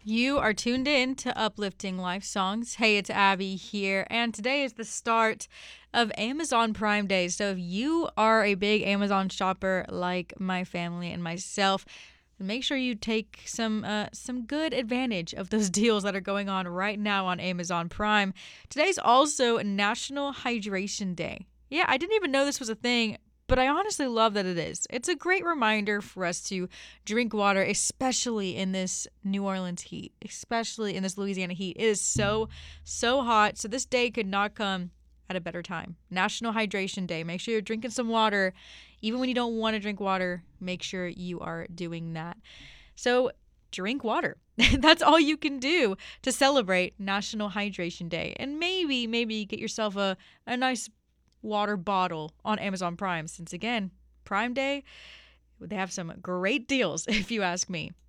You are tuned in to Uplifting Life Songs. Hey, it's Abby here, and today is the start of Amazon Prime Day. So, if you are a big Amazon shopper like my family and myself, make sure you take some good advantage of those deals that are going on right now on Amazon Prime. Today's also National Hydration Day. Yeah, I didn't even know this was a thing, but I honestly love that it is. It's a great reminder for us to drink water, especially in this New Orleans heat, especially in this Louisiana heat. It is so hot. So this day could not come at a better time. National Hydration Day. Make sure you're drinking some water. Even when you don't want to drink water, make sure you are doing that. So drink water. That's all you can do to celebrate National Hydration Day. And maybe get yourself a nice water bottle on Amazon Prime, since again, Prime Day, they have some great deals if you ask me.